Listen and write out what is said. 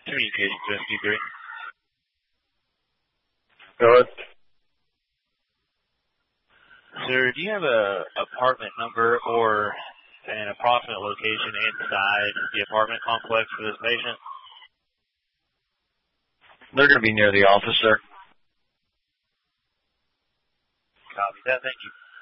Communication to SQ3. Go ahead. Sir, do you have a apartment number or an approximate location inside the apartment complex for this patient? They're going to be near the office, sir. Copy that. Thank you.